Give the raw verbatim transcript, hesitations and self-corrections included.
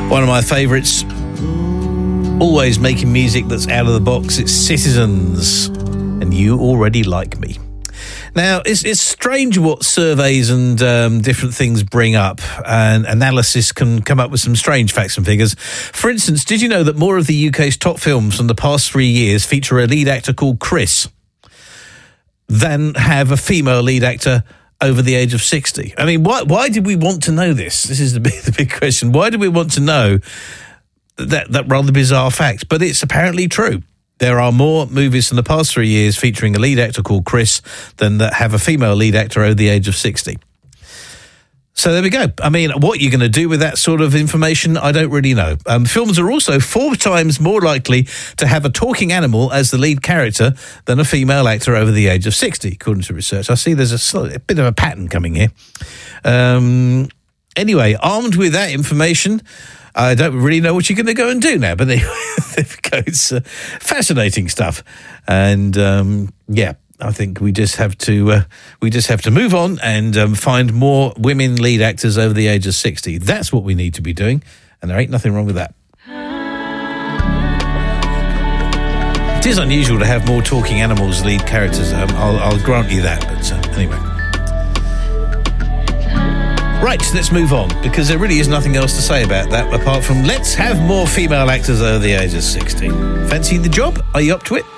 One of my favourites, always making music that's out of the box. It's Citizens, and You Already Like Me. Now, it's, it's strange what surveys and um, different things bring up, and analysis can come up with some strange facts and figures. For instance, did you know that more of the U K's top films from the past three years feature a lead actor called Chris than have a female lead actor over the age of sixty? I mean, why why did we want to know this? This is the big, the big question. Why do we want to know that, that rather bizarre fact? But it's apparently true. There are more movies in the past three years featuring a lead actor called Chris than that have a female lead actor over the age of sixty. So there we go. I mean, what you're going to do with that sort of information, I don't really know. Um, films are also four times more likely to have a talking animal as the lead character than a female actor over the age of sixty, according to research. I see there's a, sl- a bit of a pattern coming here. Um, anyway, armed with that information, I don't really know what you're going to go and do now. But anyway, there we go. It's uh, fascinating stuff. And, um, yeah. I think we just have to uh, we just have to move on and um, find more women lead actors over the age of sixty. That's what we need to be doing, and there ain't nothing wrong with that. It is unusual to have more talking animals lead characters. Um, I'll, I'll grant you that. But uh, anyway, right, let's move on, because there really is nothing else to say about that apart from let's have more female actors over the age of sixty. Fancy the job? Are you up to it?